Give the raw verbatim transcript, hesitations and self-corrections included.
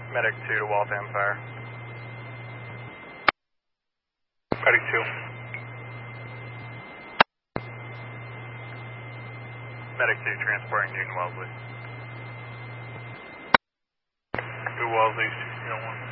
Medic two to Waltham Fire. Medic two. Medic two transporting Newton Wellesley. New Wellesley, sixteen oh one.